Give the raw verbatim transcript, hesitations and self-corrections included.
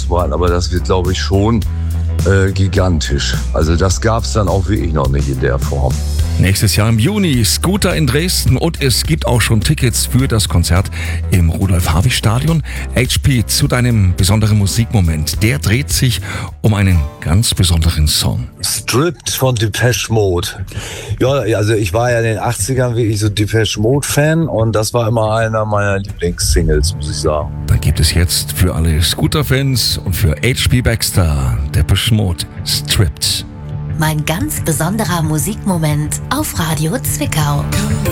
ausbreiten, aber das wird, glaube ich, schon äh, gigantisch. Also das gab es dann auch wirklich noch nicht in der Form. Nächstes Jahr im Juni Scooter in Dresden und es gibt auch schon Tickets für das Konzert im Rudolf-Harvig-Stadion. H P, zu deinem besonderen Musikmoment. Der dreht sich um einen ganz besonderen Song. Stripped von Depeche Mode. Ja, also ich war ja in den achtzigern wirklich so Depeche Mode-Fan und das war immer einer meiner Lieblingssingles, muss ich sagen. Da gibt es jetzt für alle Scooter-Fans und für H P Baxter Depeche Mode Stripped. Mein ganz besonderer Musikmoment auf Radio Zwickau.